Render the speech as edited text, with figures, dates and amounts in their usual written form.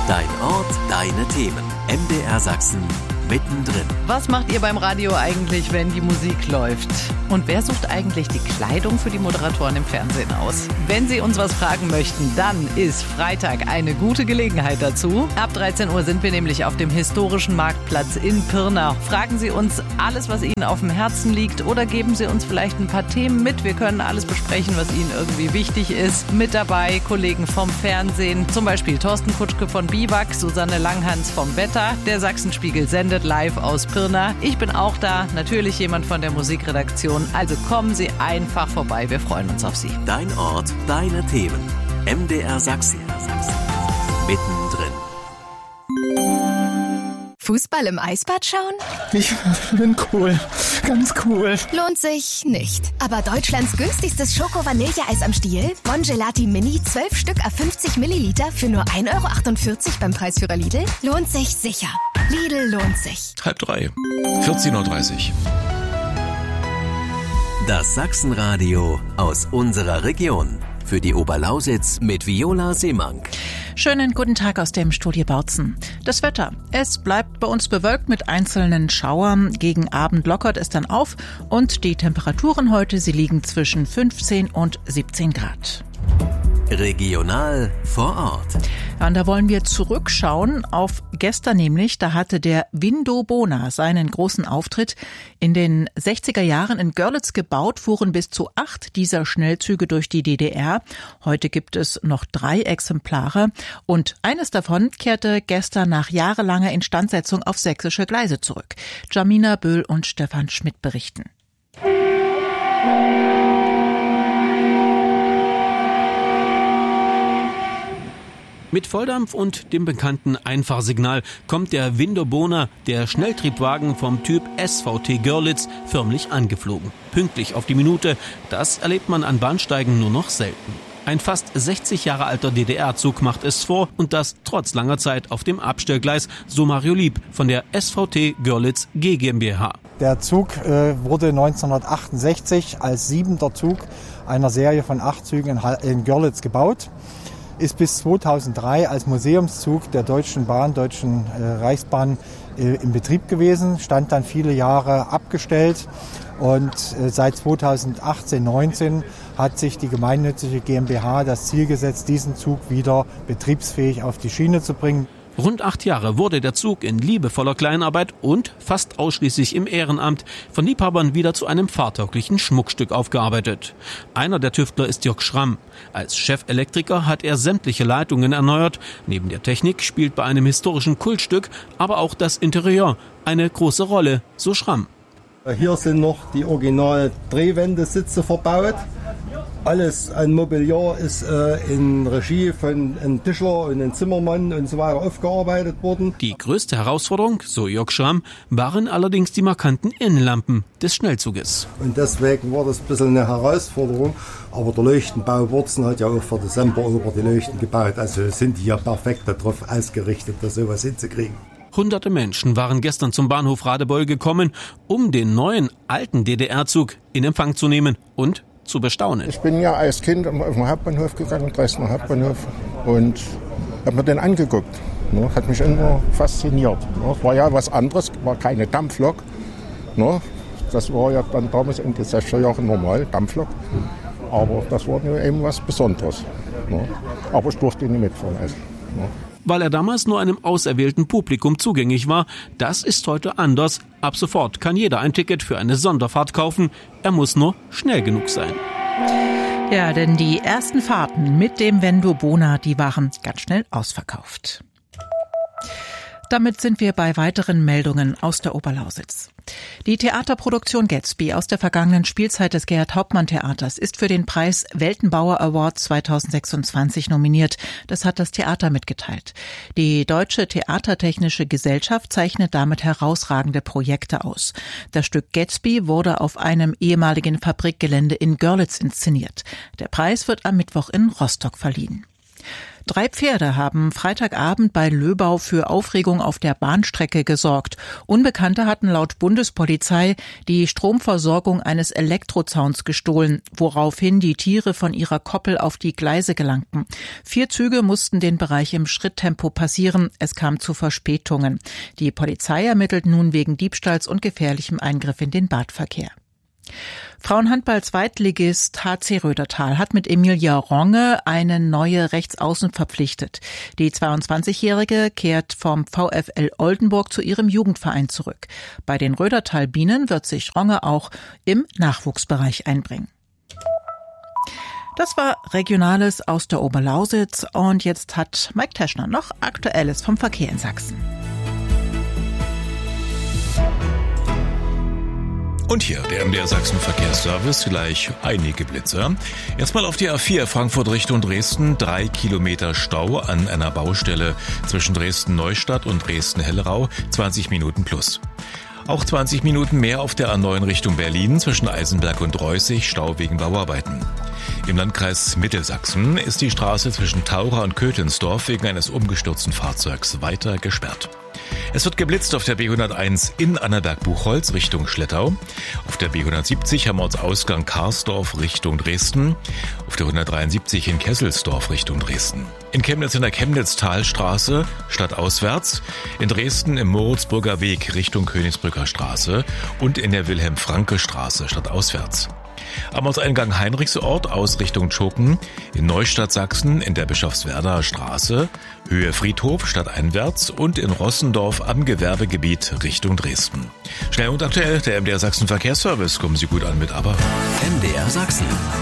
Dein Ort, deine Themen. MDR Sachsen, mittendrin. Was macht ihr beim Radio eigentlich, wenn die Musik läuft? Und wer sucht eigentlich die Kleidung für die Moderatoren im Fernsehen aus? Wenn Sie uns was fragen möchten, dann ist Freitag eine gute Gelegenheit dazu. Ab 13 Uhr sind wir nämlich auf dem historischen Marktplatz in Pirna. Fragen Sie uns alles, was Ihnen auf dem Herzen liegt, oder geben Sie uns vielleicht ein paar Themen mit. Wir können alles besprechen, was Ihnen irgendwie wichtig ist. Mit dabei Kollegen vom Fernsehen, zum Beispiel Thorsten Kutschke von Biwak, Susanne Langhans vom Wetter. Der Sachsenspiegel sendet live aus Pirna. Ich bin auch da, natürlich jemand von der Musikredaktion. Also kommen Sie einfach vorbei, wir freuen uns auf Sie. Dein Ort, deine Themen. MDR Sachsen. Mittendrin. Fußball im Eisbad schauen? Ich bin cool. Ganz cool. Lohnt sich nicht. Aber Deutschlands günstigstes Schoko-Vanilleeis am Stiel? Bon Gelati Mini, 12 Stück à 50 Milliliter für nur 1,48 € beim Preisführer Lidl? Lohnt sich sicher. Lidl lohnt sich. 14:30 Uhr. Das Sachsenradio aus unserer Region. Für die Oberlausitz mit Viola Seemank. Schönen guten Tag aus dem Studio Bautzen. Das Wetter. Es bleibt bei uns bewölkt mit einzelnen Schauern. Gegen Abend lockert es dann auf und die Temperaturen heute, sie liegen zwischen 15 und 17 Grad. Regional vor Ort. Ja, und da wollen wir zurückschauen auf gestern nämlich. Da hatte der Vindobona seinen großen Auftritt. In den 60er Jahren in Görlitz gebaut, fuhren bis zu 8 dieser Schnellzüge durch die DDR. Heute gibt es noch 3 Exemplare. Und eines davon kehrte gestern nach jahrelanger Instandsetzung auf sächsische Gleise zurück. Jamina Böhl und Stefan Schmidt berichten. Mit Volldampf und dem bekannten Einfahrsignal kommt der Vindobona, der Schnelltriebwagen vom Typ SVT Görlitz, förmlich angeflogen. Pünktlich auf die Minute, das erlebt man an Bahnsteigen nur noch selten. Ein fast 60 Jahre alter DDR-Zug macht es vor, und das trotz langer Zeit auf dem Abstellgleis, so Mario Lieb von der SVT Görlitz G GmbH. Der Zug wurde 1968 als 7. Zug einer Serie von 8 Zügen in Görlitz gebaut. Ist bis 2003 als Museumszug der Deutschen Reichsbahn in Betrieb gewesen, stand dann viele Jahre abgestellt, und seit 2018/19 hat sich die gemeinnützige GmbH das Ziel gesetzt, diesen Zug wieder betriebsfähig auf die Schiene zu bringen. Rund 8 Jahre wurde der Zug in liebevoller Kleinarbeit und fast ausschließlich im Ehrenamt von Liebhabern wieder zu einem fahrtauglichen Schmuckstück aufgearbeitet. Einer der Tüftler ist Jörg Schramm. Als Chefelektriker hat er sämtliche Leitungen erneuert. Neben der Technik spielt bei einem historischen Kultstück aber auch das Interieur eine große Rolle, so Schramm. Hier sind noch die Original-Drehwendesitze verbaut. Alles an Mobiliar ist in Regie von einem Tischler und einem Zimmermann und so weiter aufgearbeitet worden. Die größte Herausforderung, so Jörg Schramm, waren allerdings die markanten Innenlampen des Schnellzuges. Und deswegen war das ein bisschen eine Herausforderung. Aber der Leuchtenbau Wurzen hat ja auch für die Semperoper die Leuchten gebaut. Also sind die ja perfekt darauf ausgerichtet, das sowas hinzukriegen. Hunderte Menschen waren gestern zum Bahnhof Radebeul gekommen, um den neuen, alten DDR-Zug in Empfang zu nehmen und zu bestaunen. Ich bin ja als Kind auf den Hauptbahnhof gegangen, Dresdner Hauptbahnhof, und habe mir den angeguckt. Hat mich immer fasziniert. War ja was anderes, war keine Dampflok. Das war ja dann damals in den 60er Jahren normal, Dampflok. Aber das war mir eben was Besonderes. Aber ich durfte nicht mitfahren. Weil er damals nur einem auserwählten Publikum zugänglich war, das ist heute anders. Ab sofort kann jeder ein Ticket für eine Sonderfahrt kaufen. Er muss nur schnell genug sein. Ja, denn die ersten Fahrten mit dem Vindobona, die waren ganz schnell ausverkauft. Damit sind wir bei weiteren Meldungen aus der Oberlausitz. Die Theaterproduktion Gatsby aus der vergangenen Spielzeit des Gerhard-Hauptmann-Theaters ist für den Preis Weltenbauer Award 2026 nominiert. Das hat das Theater mitgeteilt. Die Deutsche Theatertechnische Gesellschaft zeichnet damit herausragende Projekte aus. Das Stück Gatsby wurde auf einem ehemaligen Fabrikgelände in Görlitz inszeniert. Der Preis wird am Mittwoch in Rostock verliehen. 3 Pferde haben Freitagabend bei Löbau für Aufregung auf der Bahnstrecke gesorgt. Unbekannte hatten laut Bundespolizei die Stromversorgung eines Elektrozauns gestohlen, woraufhin die Tiere von ihrer Koppel auf die Gleise gelangten. 4 Züge mussten den Bereich im Schritttempo passieren. Es kam zu Verspätungen. Die Polizei ermittelt nun wegen Diebstahls und gefährlichem Eingriff in den Badverkehr. Frauenhandball-Zweitligist HC Rödertal hat mit Emilia Ronge eine neue Rechtsaußen verpflichtet. Die 22-Jährige kehrt vom VfL Oldenburg zu ihrem Jugendverein zurück. Bei den Rödertal Bienen wird sich Ronge auch im Nachwuchsbereich einbringen. Das war Regionales aus der Oberlausitz und jetzt hat Mike Teschner noch Aktuelles vom Verkehr in Sachsen. Und hier der MDR Sachsen Verkehrsservice, gleich einige Blitzer. Erstmal auf die A4 Frankfurt Richtung Dresden, 3 Kilometer Stau an einer Baustelle zwischen Dresden-Neustadt und Dresden-Hellerau, 20 Minuten plus. Auch 20 Minuten mehr auf der A9 Richtung Berlin zwischen Eisenberg und Reußig, Stau wegen Bauarbeiten. Im Landkreis Mittelsachsen ist die Straße zwischen Taucher und Köthlensdorf wegen eines umgestürzten Fahrzeugs weiter gesperrt. Es wird geblitzt auf der B101 in Annaberg-Buchholz Richtung Schlettau, auf der B170 am Ortsausgang Karsdorf Richtung Dresden, auf der 173 in Kesselsdorf Richtung Dresden. In Chemnitz in der Chemnitz-Talstraße stadtauswärts, in Dresden im Moritzburger Weg Richtung Königsbrücker Straße und in der Wilhelm-Franke-Straße stadtauswärts. Am Ortseingang Heinrichsort aus Richtung Tschoken, in Neustadt Sachsen in der Bischofswerder Straße, Höhe Friedhof stadteinwärts und in Rossendorf am Gewerbegebiet Richtung Dresden. Schnell und aktuell, der MDR Sachsen Verkehrsservice. Kommen Sie gut an mit Aber. MDR Sachsen.